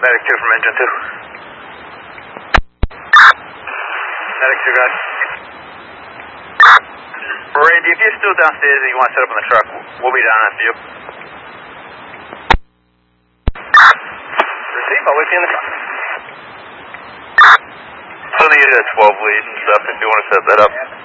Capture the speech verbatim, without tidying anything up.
Medic two from engine two. Medic two, guys. Randy, if you're still downstairs and you want to set up in the truck, we'll be down after you. Receive, I'll wait for you in the truck. So the unit at twelve lead and stuff if you want to set that up.